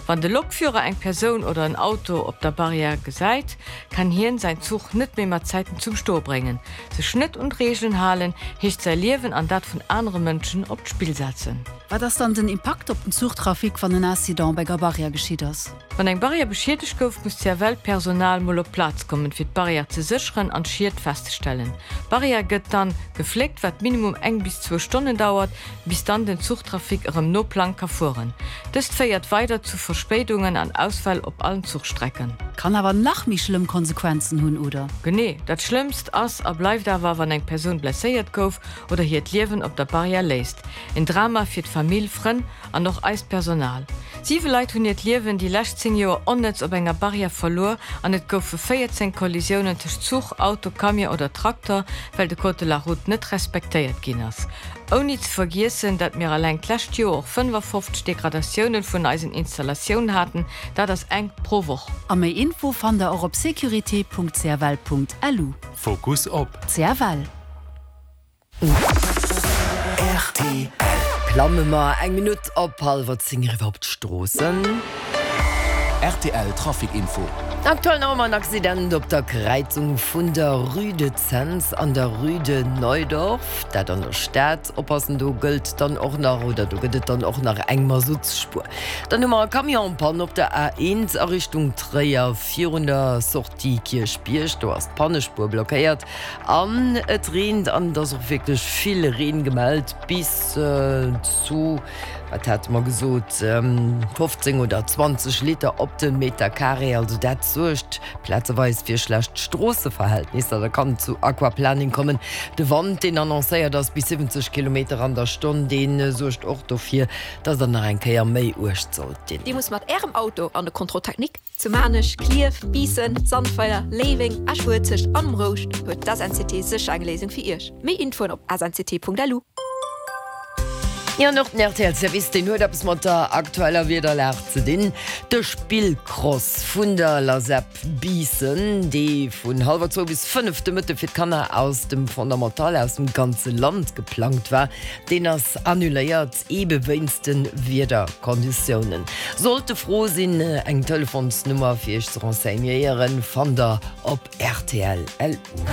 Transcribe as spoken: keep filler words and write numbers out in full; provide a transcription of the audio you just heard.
Wann der Lokführer eng Person oder ein Auto op der Barriere geseit, kann hien sein Zug net mehr mat Zeiten zum Sto bringen. Se Schnitt und Regeln halen, hecht sein Leben an dat von anderen Menschen op Spiel setzen. War das dann den Impact op den Zugtrafik von den Accident bei der Barriere geschieht das? Wenn eng Barriere beschädigt gouf, muss der Weltpersonal mal op Platz kommen, fir d Barriere zu sichern an schiert festzustellen. Barriere gëtt dann gepflegt, wat Minimum eng bis zwei Stunden dauert, bis dann den Zugtrafik ihrem Noplan kafuhren. Das feiert weiter zu Verspätungen an Ausfall op allen Zugstrecken. Kann aber nach mich schlimm Konsequenzen hun oder? Genné, dat schlimmst ass a bleibt dawer, wann eng Person blessiert gouf oder hier d Liwen op der Barriere läst. Ein Drama fir d'Famill fren an noch eis Personal. Sieve Leiit hun net Liwen die lächtzehn Joer onnetz op enger Barriere verlor an et goufe vierzehn Kollisionen tech Zug, Auto, Kamier oder Traktor, weil de Côte de la Route net respektéiert ginnners. Oni zu vergiessen, dat mir allein klacht Jo auch fünfundfünfzig Degradationen vun eisen Installationen hatten, da das eng pro Woch. Am méi Info fan der euro op security punkt c r w punkt l u. Fokus op C R W. R T L. Klamme ma eng Minut op halwer zinger überhaupt Strossen. R T L Trafikinfo. Aktuell noch ein Accident op der Kreuzung vun der Rue de Zenz an der Rue de Neudorf, dat an der Stadt oppassen du gilt dann auch nach oder du gëtt dann auch nach engmer Sutzspur. Dann nummer Kamionpan op der A eins a Richtung Träier vierhundert Sortie Kirchbierch, du hast Pannespur blockiert. An et rent an das auch wirklich viele Reden gemeldet bis äh, zu wat hat man gesot ähm, fünfzehn oder zwanzig Liter op den Meter Carré, also dat sucht Plätzeweis fir schlecht Strasseverhältnisse. Da kann zu Aquaplaning kommen. De Wand den annoncéiert das bis siebzig Kilometer an der Stunde, den äh, sucht auch dafür, dass er nach ein Keier méi urcht soll. Die muss mat Ärem Auto an der Kontrolltechnik zu Manisch, Klief, Biesen, Sandfeuer, Leving, Aschwurzicht, Anrocht huet das N C T sech Eingelesung fir ihrch. Mei Info op as n c t punkt l u. Ja, noch den R T L-Service, den nur das mit der aktueller Wiederlach zu den. Der Spielcross von der Lasep Biesen, die von halber zwei bis fünfte Mitte für Kanner aus dem Fundamental aus dem ganzen Land geplant war, den das annulliert ebenweinsten Wiederkonditionen. Sollte froh sein, eine Telefonsnummer für euch zu renseignieren, von der ob R T L L U.